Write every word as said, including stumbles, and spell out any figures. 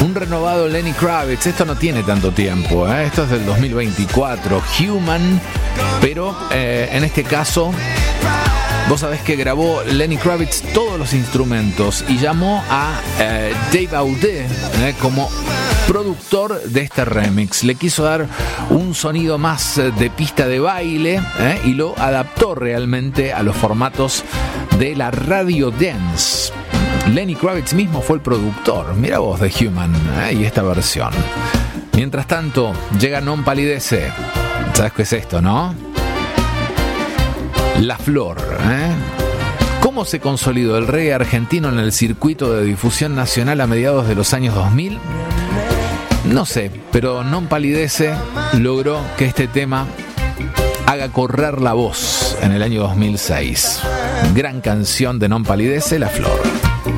Un renovado Lenny Kravitz. Esto no tiene tanto tiempo, ¿eh? Esto es del dos mil veinticuatro. Human, pero eh, en este caso, vos sabés que grabó Lenny Kravitz todos los instrumentos y llamó a eh, Dave Audé eh, como productor de este remix. Le quiso dar un sonido más de pista de baile eh, y lo adaptó realmente a los formatos de la radio dance. Lenny Kravitz mismo fue el productor, mira vos, de Human eh, y esta versión. Mientras tanto, llega Non Palidece. ¿Sabes qué es esto, no? La Flor. ¿eh? ¿Cómo se consolidó el reggae argentino en el circuito de difusión nacional a mediados de los años dos mil? No sé, pero Non Palidece logró que este tema haga correr la voz en el año dos mil seis. Gran canción de Non Palidece, La Flor.